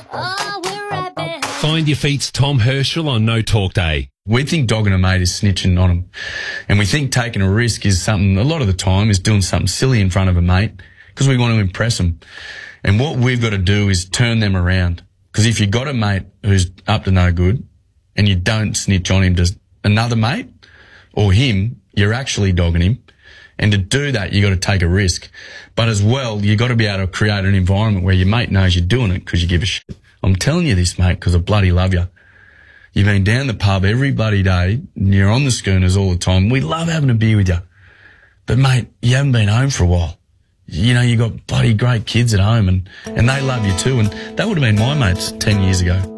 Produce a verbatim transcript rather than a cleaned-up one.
Oh, we're right behind. Find Your Feet's Tom Herschel on No Talk Day. We think dogging a mate is snitching on him. And we think taking a risk is something, a lot of the time, is doing something silly in front of a mate because we want to impress them. And what we've got to do is turn them around. Because if you've got a mate who's up to no good and you don't snitch on him to another mate or him, you're actually dogging him. And to do that, you've got to take a risk. But as well, you've got to be able to create an environment where your mate knows you're doing it because you give a shit. I'm telling you this, mate, because I bloody love you. You've been down the pub every bloody day, and you're on the schooners all the time. We love having a beer with you. But, mate, you haven't been home for a while. You know, you got bloody great kids at home, and, and they love you too. And that would have been my mates ten years ago.